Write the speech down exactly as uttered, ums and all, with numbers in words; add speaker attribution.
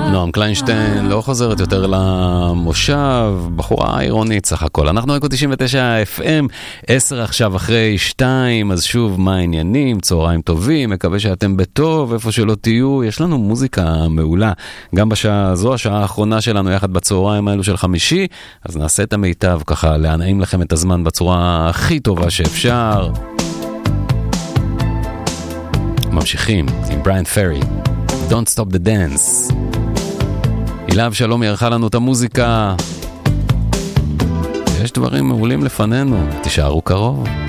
Speaker 1: נועם קליינשטיין לא חוזרת יותר למושב, בחורה עירונית סך הכל. אנחנו אקו תשעים ותשע אף אם, עשר עכשיו אחרי שתיים, אז שוב, מה העניינים? צהריים טובים, מקווה שאתם בטוב, איפה שלא תהיו. יש לנו מוזיקה מעולה, גם בשעה זו, השעה האחרונה שלנו יחד בצהריים האלו של חמישי, אז נעשה את המיטב ככה, להנעים לכם את הזמן בצורה הכי טובה שאפשר. ממשיכים עם בריאן פרי, Don't Stop the Dance. אילהב שלום ירחה לנו את המוזיקה. יש דברים מעולים לפנינו, תישארו קרוב.